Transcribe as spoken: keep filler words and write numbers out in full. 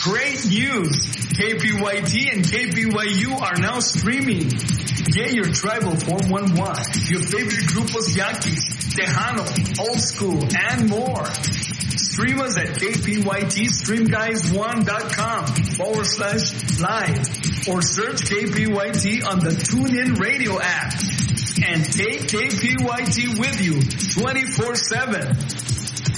Great news! K P Y T and K P Y U are now streaming. Get your tribal four one one, your favorite grupos Yaquis, Tejano, Old School, and more. Stream us at K P Y T stream guys one dot com forward slash live or search K P Y T on the TuneIn Radio app and take K P Y T with you twenty-four seven.